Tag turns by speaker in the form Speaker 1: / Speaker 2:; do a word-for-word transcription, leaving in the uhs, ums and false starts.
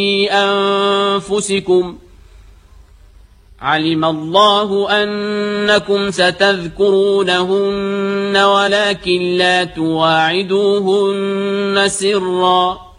Speaker 1: أنفسكم علم الله أنكم ستذكرونهن ولكن لا تواعدوهن سرا